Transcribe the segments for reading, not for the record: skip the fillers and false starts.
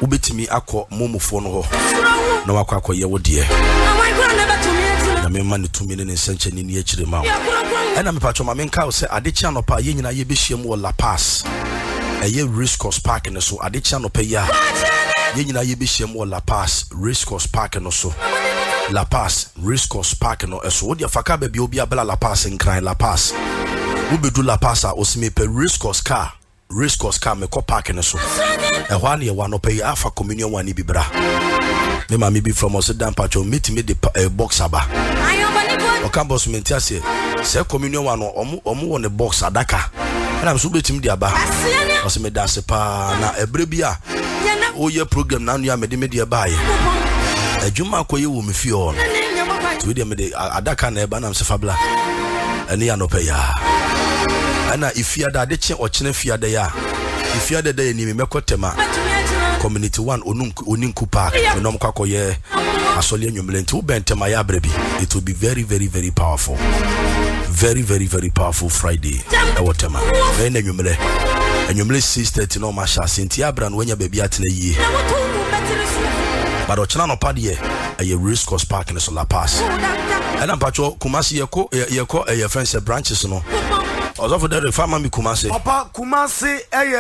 wobetimi akọ momofo no ho na wakọ ye wo de na me ma ne tumi ne nsenche ni akire ma ena me pacho ma me nka wo se adechi anopa ye nyina ye behiem wo La Paz eye Race Course Park no so adechi anopa ya ye nyina ye behiem wo La Paz Race Course Park no so La Paz Race Course Park no eso wo de faka ba bi obi abela La Paz nkran La Paz wo bedu La Paz a osime pe Race Course car me ko park no so e ho an ye wa no pay afa communion one bi bra me ma me bi from us dan pacho meet me the box aba o campus menti ase se communion one omo won the box adaka na so betim di aba o se me da se pa na ebre bia o ye program na nua me de ba ye adwuma akoye wo me fie on to de me de adaka na e ba na se fabla ene ya no pay ya ana ifiada de che ochene fiada ya ifiada de ni me mekotema community 1 oninku park menom kwakoye asole anwumlenti wo bentema ya brebi. It will be very very very powerful, very very very powerful Friday ewotema na anwumle 6:30 no ma sha senti abra no wanya baby atena yie but ochena no pade ye Race Course Park in La Paz and pacho Kumasi yeko friends branches no also for the farmer mi Kumasi papa Kumasi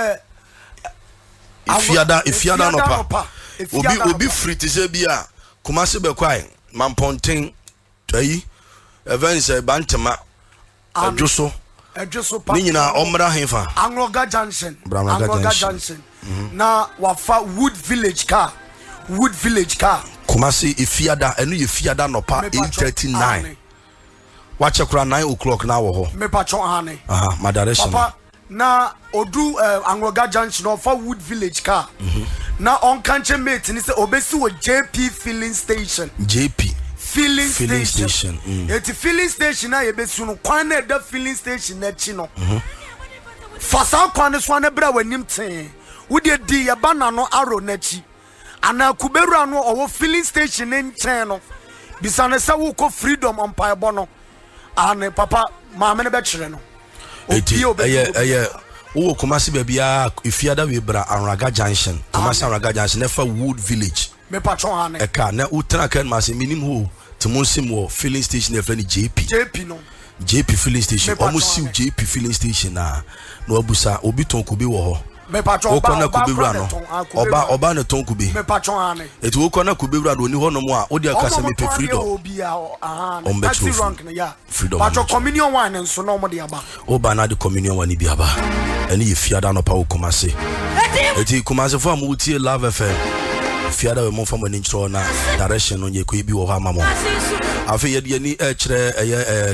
ifiada no pa obi free to say bia Kumasi be kwai mamponten tayi events bantema adwoso pa ni nyina omra henfa Angoga Junction na wafa Wood Village car Kumasi ifiada enu ye fiada no pa 8:39 wache kura 9 o'clock na wo ho me patron hane my direction papa na odu Angoga Junction no for Wood Village car na on kanche mate ni se obesi wo JP filling station filling station eti filling station na ye besu no kwan na da filling station na chi no fasa kwan so na bra wanim ten wo de di ye bana no aro na chi ana kuberu anu owo filling station nchen no bisane sa wo ko freedom empire bono ane papa ma me ne be kire no eti eye wo Kumasi be bia ifiada we bra Anraga Junction Kumasi Anraga Junction nefa Wood Village me patron ane e ka na utra kan ma se minim ho temonsim wo filling station e friend JP filling station almost JP filling station na obusa obi ton kubi wo ho me patron oba ne ton kubi me patron ane eti wo kona kubi wura do ni ho no mo a odi aka se me pe freedom taxi rank na ya patron communion wine nso no mo de aba oba na de communion wine bi aba ene ye fiada no pa wo Kumasi eti Kumasi fo am utie Love FM fiada we mo fo mo ni ntro na direction no ye ko bi wo ho amamo afi ye de ni e kire eye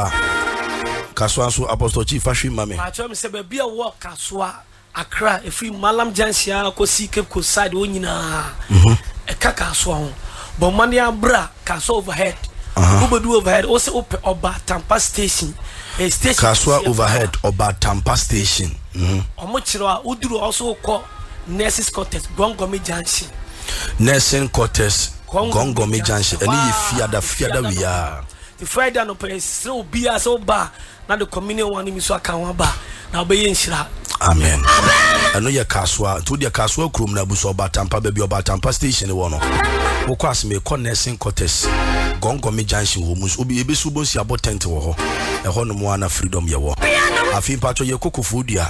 kaswa so Apostle Chief Ashwi mame patron me se be bia wo kaswa Accra if Malam Jansia ko si Cape Coast side wonyina e kaka so ho but money abra kaso overhead who do overhead also open Oba Tampa station a station Kaswa overhead Oba Tampa station omo chiro a uduru also ko nurses quarters Gongomi Junction nursing quarters Gongomi Junction any fiada we are the Friday no place so be as oba na the communion one mi so aka wa ba na obeye nshira amen eno ye Kaswa to de Kaswa krom na buso Oba Tampa baby Oba Tampa station wo no wo kwase me ko nursing quarters Gongomi Junction wo mus obi ebesu bonsi abo tent wo ho e ho no mo ana freedom ye wo afin pacho ye kofodia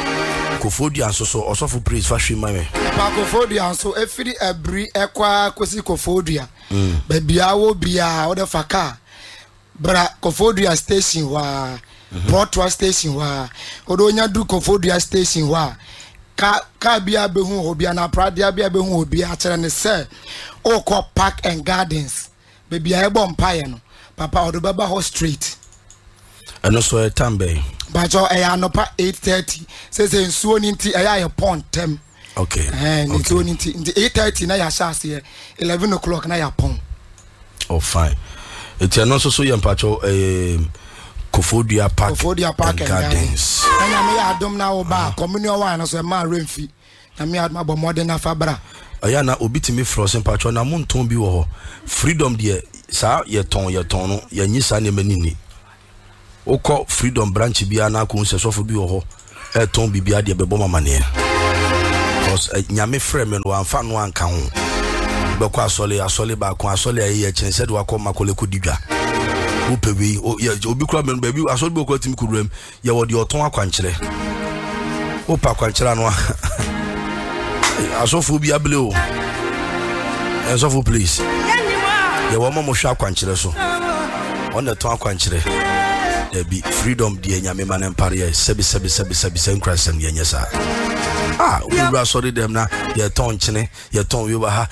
so osofu praise Ashwi mame pa kofodia so efiri ebri ekwa kosi kofodia babia wo bia wo de faka bra kofodia station wa Portwa station wa odonya du kofodia station wa ka bia behu obia na pradia bia behu obia kire ne se o Park and Gardens babia e bom paye no papa odobaba ho street eno so e tambe bajo e anopa 8:30 say nsuo ni nti e ya pontem okay nsuo ni nti 8:30 na ya shase 11 o'clock na ya pon oh fine eti eno so ye mpacho Kofodia Park and Gardens na me adom na oba communion wine so ma remfi na me adom abo modern afabra aya na obitimi frozen mpacho na monton bi wo ho freedom de sa ye ton no ye nyisa ne manini okọ freedom branch bia na ko nsesofo bi wo ho ton bibia de bebo mama ne because nyame frɛ me no amfa no anka ho bɛkɔ asɔle ba ko asɔle ayi kyɛn sɛ de wakɔ makole kɔdi dwa upewi obi kura men baby asɔle bi okɔ timi kuram ye wo de ɔtɔn akwankyerɛ opa akwankyerɛ no asɔfo bi abele o asɔfo please ye wo mo hwa akwankyerɛ so ɔna tɔn akwankyerɛ bi freedom die nyame manen pare sebi senkrasem ye nyesa we were sorry them na ye ton chine ye ton we ha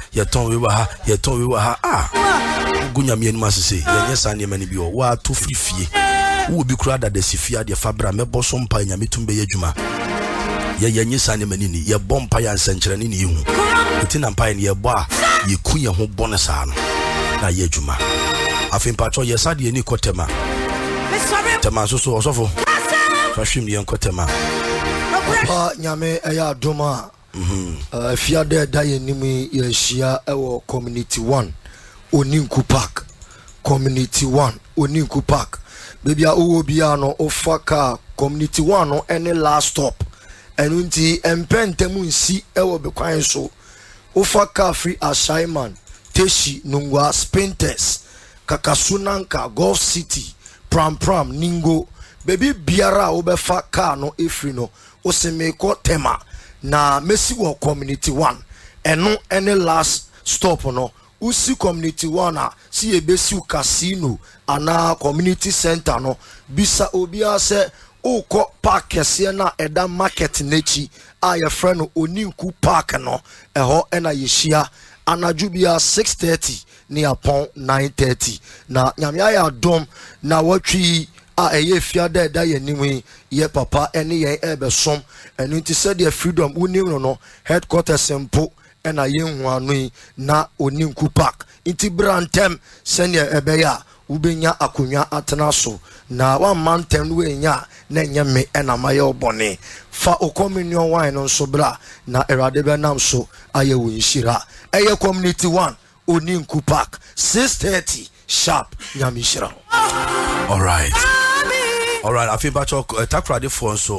gunya me anima sese ye nyesa ne mani bi o wa to frifie wo bi kura da sifia de fabra mebo so mpa nyame tumbe ye dwuma ye nyesa ne mani ni ye bompa ya nsenkyere ne hu etina mpa ne ye bo a ye ku ye ho bone saa no na ye dwuma afin pacho ye sade ni kotema tema so osofo fashim ye nkotema nyame eya doma fiade da ye nimi ye hia ewo community 1 Oninku Park community 1 Oninku Park baby owo bia no ofaka community 1 no any last stop enunti empentemu nsi ewo bekwan so ofaka free assignment teshi nungwa spinters Kakasunanka Golf City pram ningo baby biara obefa car no efri no osemeko tema na mesi wo community 1 eno any last stop no usi community 1 a si ebesi casino ana community center no bisa obia se ukọ park kese na eda market nechi a ye frɛ no Oninku Park no ɛhɔ ɛna yeshia anadwubia 6:30 ni upon 9:30 na nyamya ya dom na watwi a eye fiada da ye niwe ye papa ene ye ebesom enu ti said the freedom unim no headquarters empo ena ye hu anu na Oninku Park inti brantem sene ebeya ubenya akonwa atena so na one man tem we nya na nyame ena maye obone fa o communion wine no so bra na erade be nam so aye wo nhira eye community 1 Oninku Park 6:30 sharp nyame nhira. All right, I feel bacho takrade for so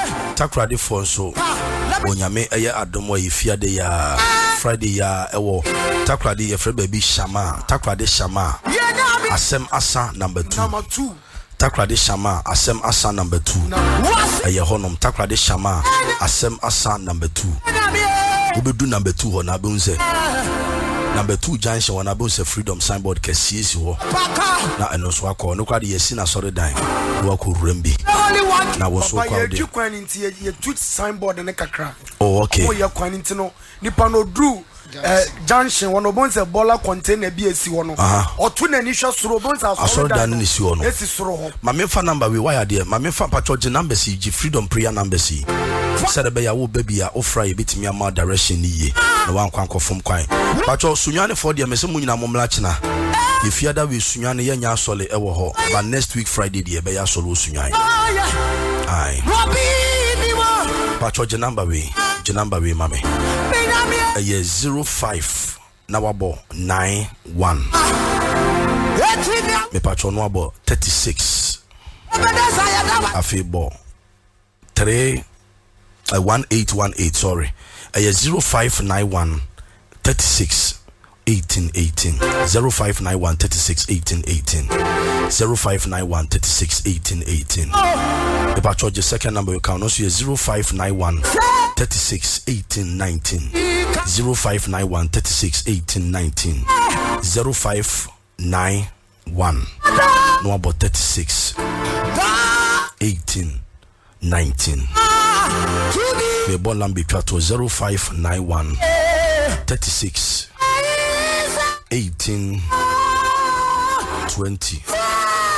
onyame eye adomo yifiade ya Friday ya ewo takrade ye frɛ baby shama takrade shama asem asa number 2 takrade shama asem asa number 2 eye honom takrade shama asem asa number 2 obedu number 2 ho na benze number 2 junction wana bo se freedom signboard kesiesi ho na eno so akọ no kwade yesi na sorry dan no akorurambi na wo so kwa de kwan nti ye tweet signboard ne kakra okay o ye kwan nti no nipa no dru junction wono bonse bola container bi esi wono otu na ni hwa soro bonse asoro dan ni si wono esi soro ho ma me fa number we why there ma me fa pacho je number si ji freedom prayer number si said be ya wo baby ya ofra ye bitimi ama direction ni ye na wan kwan kofom kwan pacho sunwane for there me se munyina momla china if you other we sunwane ye nya asole ewo ho but next week Friday there be ya asole sunwane ai pacho je number we mame ye 05 na wabo 91 me pacho no abo 36 afebo 1818 sorry 0591 36 1818 0591 36 1818 0591 36 1818 if I charge the second number you can also 0591 36 1819 0591 36 1819 0591 no about 36 1819 me bon lambe to 0591 36 18 20